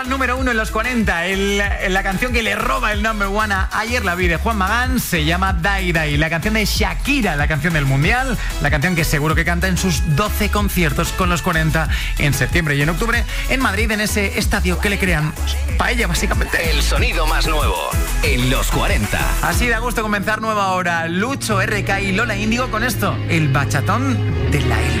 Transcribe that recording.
Número 1 en los 40, la canción que le roba el number one a Ayer la vi de Juan Magán se llama Dai Dai, la canción de Shakira, la canción del Mundial, la canción que seguro que canta en sus 12 conciertos con los 40 en septiembre y en octubre en Madrid, en ese estadio que le crean para ella básicamente. El sonido más nuevo en los 40. Así da gusto comenzar nueva hora. Lucho, RK y Lola Índigo con esto, el bachatón de la Elba.